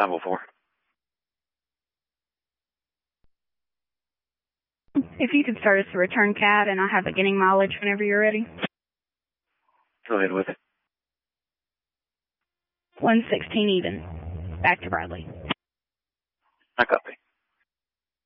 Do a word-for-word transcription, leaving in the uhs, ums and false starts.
five oh four. If you could start us a return cab, and I'll have it getting mileage whenever you're ready. Go ahead with it. one sixteen even. Back to Bradley. I copy.